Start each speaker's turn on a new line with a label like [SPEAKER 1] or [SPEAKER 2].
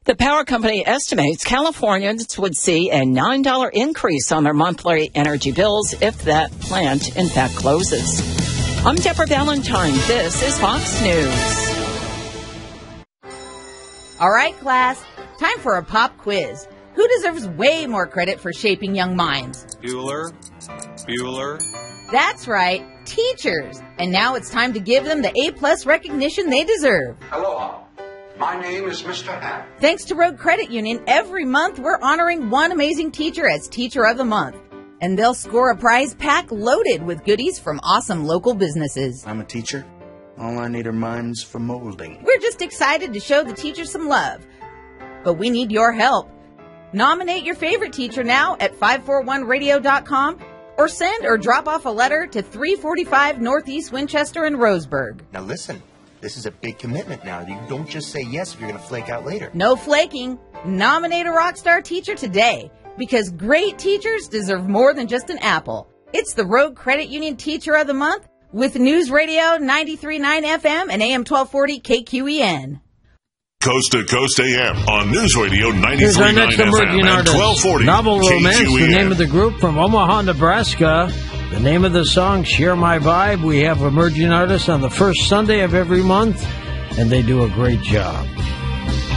[SPEAKER 1] The power company estimates Californians would see a $9 increase on their monthly energy bills if that plant, in fact, closes. I'm Deborah Valentine. This is Fox News.
[SPEAKER 2] All right, class. Time for a pop quiz. Who deserves way more credit for shaping young minds?
[SPEAKER 3] Bueller.
[SPEAKER 2] That's right, teachers. And now it's time to give them the A+ recognition they deserve.
[SPEAKER 4] Aloha. My name is Mr. Hack.
[SPEAKER 2] Thanks to Road Credit Union, every month we're honoring one amazing teacher as Teacher of the Month. And they'll score a prize pack loaded with goodies from awesome local businesses.
[SPEAKER 5] I'm a teacher. All I need are minds for molding.
[SPEAKER 2] We're just excited to show the teachers some love. But we need your help. Nominate your favorite teacher now at 541radio.com or send or drop off a letter to 345 Northeast Winchester in Roseburg.
[SPEAKER 6] Now listen, this is a big commitment now. You don't just say yes if you're going to flake out later.
[SPEAKER 2] No flaking. Nominate a rock star teacher today because great teachers deserve more than just an apple. It's the Road Credit Union Teacher of the Month with News Radio 93.9 FM and AM 1240 KQEN.
[SPEAKER 7] Coast to Coast AM on News Radio 93.9
[SPEAKER 8] Here's our next
[SPEAKER 7] FM
[SPEAKER 8] emerging
[SPEAKER 7] and
[SPEAKER 8] artist.
[SPEAKER 7] 1240
[SPEAKER 8] Novel Romance,
[SPEAKER 7] KQEN.
[SPEAKER 8] the name of the group from Omaha, Nebraska. The name of the song, Share My Vibe. We have emerging artists on the first Sunday of every month, and they do a great job.